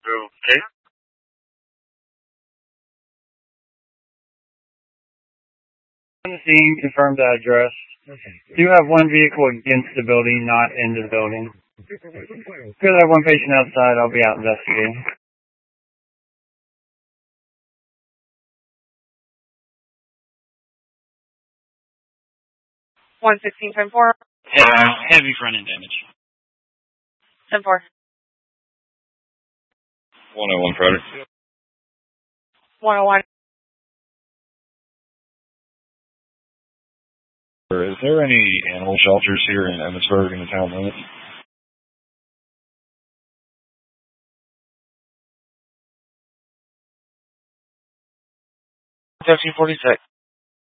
Okay. On the scene, confirm the address. Do have one vehicle against the building, not in the building. Because I have one patient outside, I'll be out investigating. 116, 10-4. Heavy front end damage. 10-4. 101 Predator. 101. Is there any animal shelters here in Emmitsburg in the town limits? 1346.